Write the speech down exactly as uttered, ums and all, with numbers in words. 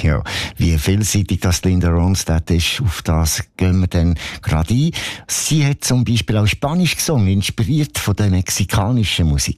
Ja, wie vielseitig das Linda Ronstadt ist, auf das gehen wir dann gerade ein. Sie hat zum Beispiel auch Spanisch gesungen, inspiriert von der mexikanischen Musik.